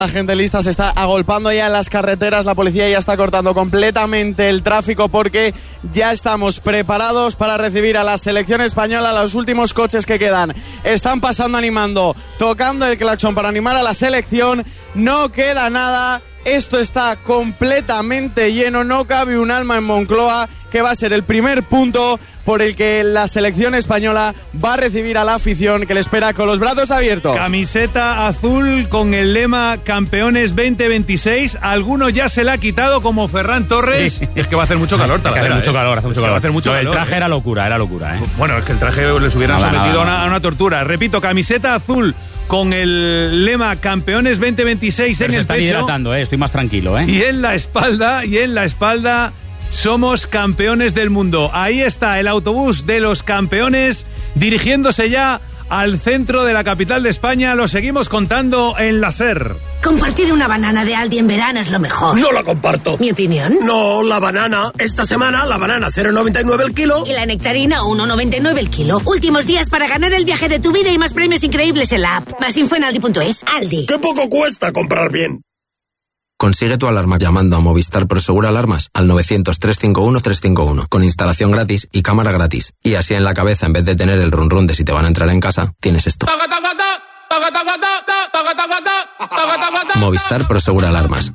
La gente lista se está agolpando ya en las carreteras, la policía ya está cortando completamente el tráfico porque ya estamos preparados para recibir a la selección española. Los últimos coches que quedan están pasando animando, tocando el claxon para animar a la selección. No queda nada, esto está completamente lleno, no cabe un alma en Moncloa, que va a ser el primer punto por el que la selección española va a recibir a la afición que le espera con los brazos abiertos. Camiseta azul con el lema Campeones 2026. Alguno ya se la ha quitado, como Ferran Torres. Sí. Es que va a hacer mucho calor. Hace mucho calor. Va a hacer mucho calor. El traje era locura. Bueno, es que el traje les hubieran sometido a una tortura. Repito, camiseta azul con el lema Campeones 2026 Pero en el pecho. Se están hidratando, estoy más tranquilo, Y en la espalda, somos campeones del mundo. Ahí está el autobús de los campeones dirigiéndose ya al centro de la capital de España. Lo seguimos contando en la SER. Compartir una banana de Aldi en verano es lo mejor. No la comparto. ¿Mi opinión? No, la banana. Esta semana la banana 0,99 el kilo. Y la nectarina 1,99 el kilo. Últimos días para ganar el viaje de tu vida y más premios increíbles en la app. Más info en aldi.es. Aldi. ¡Qué poco cuesta comprar bien! Consigue tu alarma llamando a Movistar Prosegur Alarmas al 900-351-351 con instalación gratis y cámara gratis. Y así en la cabeza, en vez de tener el run run de si te van a entrar en casa, tienes esto. Movistar Prosegur Alarmas.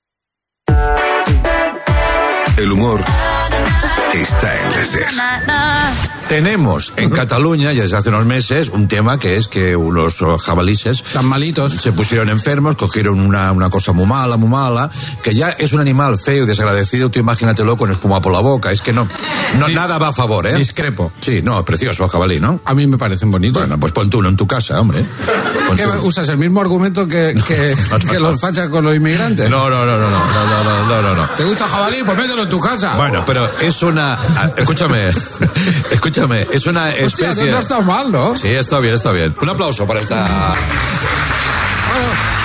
El humor está en la SER. Tenemos en Cataluña, ya desde hace unos meses, un tema que es que unos jabalíes tan malitos se pusieron enfermos, cogieron una cosa muy mala, que ya es un animal feo y desagradecido. Tú imagínatelo con espuma por la boca. Es que no nada va a favor, ¿eh? Discrepo. Sí, no, precioso el jabalí, ¿no? A mí me parecen bonitos. Bueno, pues pon tú uno en tu casa, hombre. ¿Qué usas? ¿El mismo argumento que los fachas con los inmigrantes? No. ¿Te gusta el jabalí? Pues mételo en tu casa. Bueno, pero es una... Escúchame, es una especie... Hostia, no está mal, ¿no? Sí, está bien. Un aplauso para esta...